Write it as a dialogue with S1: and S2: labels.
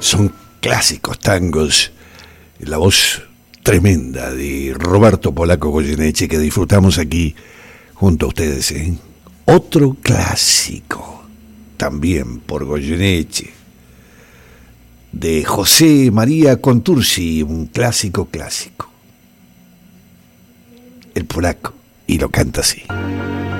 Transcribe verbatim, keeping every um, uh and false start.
S1: Son clásicos tangos, la voz tremenda de Roberto Polaco Goyeneche, que disfrutamos aquí junto a ustedes, ¿eh? Otro clásico, también por Goyeneche, de José María Contursi, un clásico clásico. El polaco, y lo canta así.